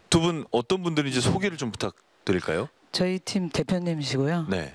두 분 어떤 분들인지 소개를 좀 부탁드릴까요? 저희 팀 대표님이시고요. 네.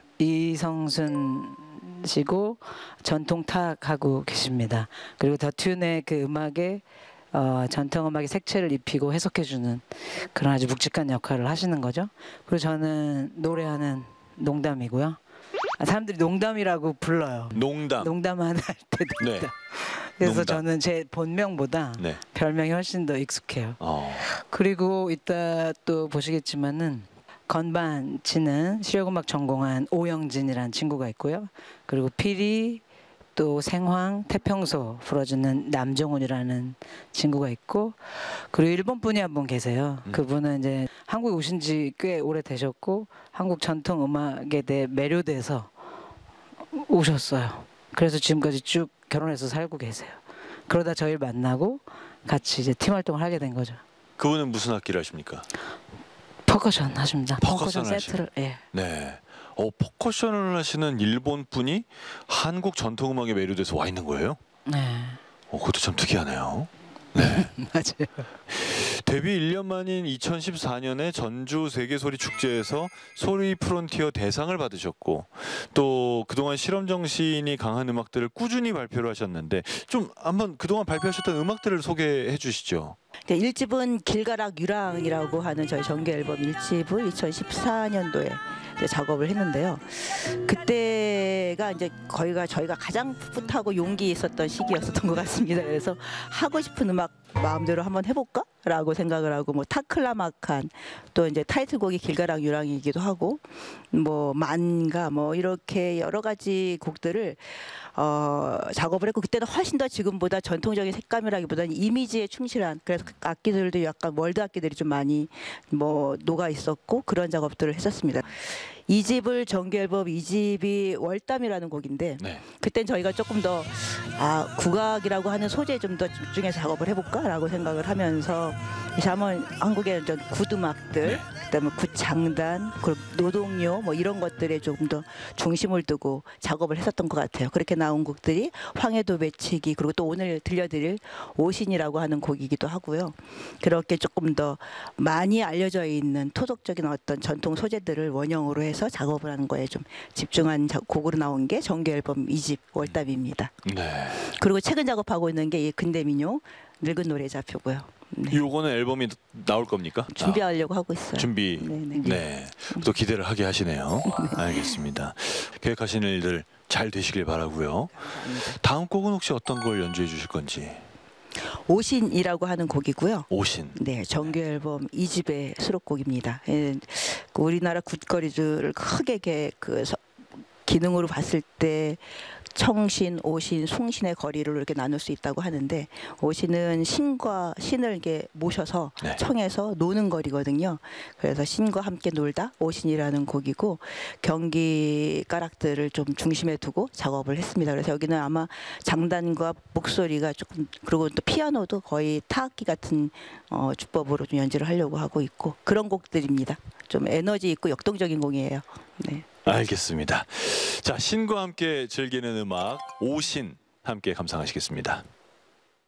이성순 씨고 전통탁 하고 계십니다. 그리고 더 튠의 그 음악에 전통 음악의 색채를 입히고 해석해주는 그런 아주 묵직한 역할을 하시는 거죠. 그리고 저는 노래하는 농담이고요. 사람들이 농담이라고 불러요. 농담만 할 때도 네. 있다. 그래서 농담. 저는 제 본명보다 네. 별명이 훨씬 더 익숙해요. 그리고 이따 또 보시겠지만은 건반 치는 실용음악 전공한 오영진이라는 친구가 있고요. 그리고 피리 또 생황, 태평소 불어주는 남정훈이라는 친구가 있고, 그리고 일본 분이 한 분 계세요. 그분은 이제 한국에 오신 지 꽤 오래 되셨고 한국 전통 음악에 대해 매료돼서 오셨어요. 그래서 지금까지 쭉 결혼해서 살고 계세요. 그러다 저희를 만나고 같이 이제 팀 활동을 하게 된 거죠. 그분은 무슨 악기를 하십니까? 퍼커션 하십니다. 퍼커션 하시는. 세트를. 예. 네. 퍼커션을 하시는 일본 분이 한국 전통 음악에 매료돼서 와 있는 거예요? 네. 그것도 참 특이하네요. 네. 맞아요. 데뷔 1년 만인 2014년에 전주 세계소리 축제에서 소리 프론티어 대상을 받으셨고, 또 그동안 실험 정신이 강한 음악들을 꾸준히 발표를 하셨는데, 좀 한번 그동안 발표하셨던 음악들을 소개해 주시죠. 네, 1집은 길가락 유랑이라고 하는 저희 정규 앨범 1집을 2014년도에 작업을 했는데요. 그때가 이제 거기가 저희가 가장 풋풋하고 용기 있었던 시기였었던 것 같습니다. 그래서 하고 싶은 음악 마음대로 한번 해볼까? 라고 생각을 하고, 뭐 타클라마칸, 또 이제 타이틀곡이 길가락 유랑이기도 하고, 뭐 만가, 뭐 이렇게 여러 가지 곡들을 작업을 했고, 그때는 훨씬 더 지금보다 전통적인 색감이라기보다는 이미지에 충실한, 그래서 악기들도 약간 월드 악기들이 좀 많이 뭐 녹아 있었고 그런 작업들을 했었습니다. 2집을 정규 앨범 2집이 월담이라는 곡인데, 네. 그땐 저희가 조금 더 국악이라고 하는 소재에 좀 더 집중해서 작업을 해볼까라고 생각을 하면서 이제 한번 한국의 굿음악들, 네. 그다음에 굿장단, 그리고 노동요 뭐 이런 것들에 조금 더 중심을 두고 작업을 했었던 것 같아요. 그렇게 나온 곡들이 황해도 배치기, 그리고 또 오늘 들려드릴 오신이라고 하는 곡이기도 하고요. 그렇게 조금 더 많이 알려져 있는 토속적인 어떤 전통 소재들을 원형으로 해서 작업을 하는 거에 좀 집중한 곡으로 나온 게 정규 앨범 2집 월담입니다. 네. 그리고 최근 작업하고 있는 게 이 근대민요 늙은 노래 좌표고요. 네. 요거는 앨범이 나올 겁니까? 준비하려고 하고 있어요. 준비. 네네. 네. 또 기대를 하게 하시네요. 알겠습니다. 계획하시는 일들 잘 되시길 바라고요. 다음 곡은 혹시 어떤 걸 연주해 주실 건지. 오신이라고 하는 곡이고요. 오신. 네, 정규 앨범 2집의 수록곡입니다. 예, 그 우리나라 굿거리들을 크게 기능으로 봤을 때 청신, 오신, 숭신의 거리를 이렇게 나눌 수 있다고 하는데, 오신은 신과 신을 이렇게 모셔서 네. 청해서 노는 거리거든요. 그래서 신과 함께 놀다 오신이라는 곡이고, 경기 가락들을 좀 중심에 두고 작업을 했습니다. 그래서 여기는 아마 장단과 목소리가 조금, 그리고 또 피아노도 거의 타악기 같은 주법으로 좀 연주를 하려고 하고 있고, 그런 곡들입니다. 좀 에너지 있고 역동적인 곡이에요. 네. 알겠습니다. 자, 신과 함께 즐기는 음악 오신 함께 감상하시겠습니다.